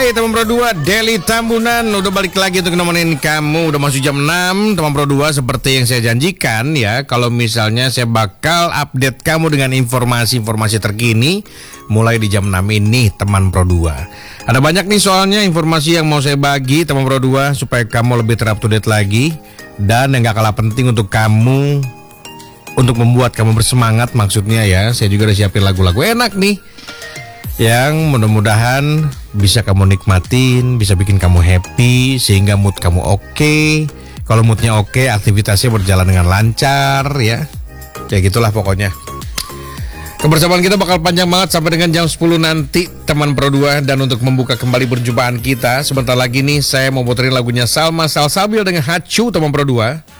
Oke, teman Pro 2, Deli Tambunan udah balik lagi untuk nemenin kamu. Udah masuk jam 6, teman Pro 2. Seperti yang saya janjikan ya, kalau misalnya saya bakal update kamu dengan informasi-informasi terkini mulai di jam 6 ini, teman Pro 2. Ada banyak nih soalnya informasi yang mau saya bagi, teman Pro 2, supaya kamu lebih ter up to date lagi. Dan yang gak kalah penting untuk kamu, untuk membuat kamu bersemangat maksudnya ya, saya juga udah siapin lagu-lagu enak nih yang mudah-mudahan bisa kamu nikmatin, bisa bikin kamu happy, sehingga mood kamu oke. Kalau moodnya oke, aktivitasnya berjalan dengan lancar ya. Ya gitulah pokoknya. Kebersamaan kita bakal panjang banget sampai dengan jam 10 nanti, teman Pro 2. Dan untuk membuka kembali perjumpaan kita, sebentar lagi nih saya mau puterin lagunya Salma Salsabil dengan Hacu, teman Pro 2.